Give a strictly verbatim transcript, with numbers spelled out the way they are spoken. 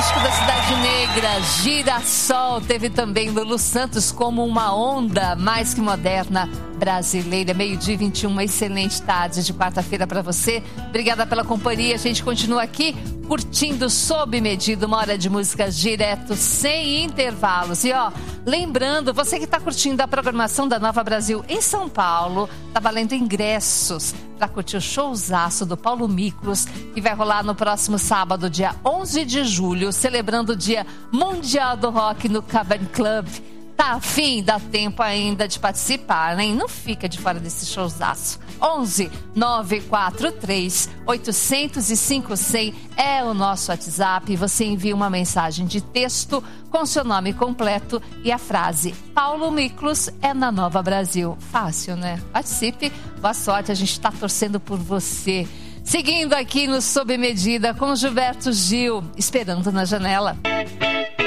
Acústico da Cidade Negra, Girassol. Teve também Lulu Santos, Como uma Onda, mais que moderna brasileira. Meio-dia e vinte e um, uma excelente tarde de quarta-feira para você. Obrigada pela companhia. A gente continua aqui curtindo sob medida, uma hora de músicas direto, sem intervalos. E ó, lembrando, você que está curtindo a programação da Nova Brasil em São Paulo, tá valendo ingressos para curtir o showzaço do Paulo Miklos, que vai rolar no próximo sábado, dia onze de julho, celebrando o Dia Mundial do Rock no Cavern Club. Tá afim? Dá tempo ainda de participar, né? Não fica de fora desse showzaço. onze nove quatro três oito zero cinco cem é o nosso WhatsApp. Você envia uma mensagem de texto com seu nome completo e a frase Paulo Miklos é na Nova Brasil. Fácil, né? Participe. Boa sorte, a gente está torcendo por você. Seguindo aqui no Sob Medida com Gilberto Gil, Esperando na Janela.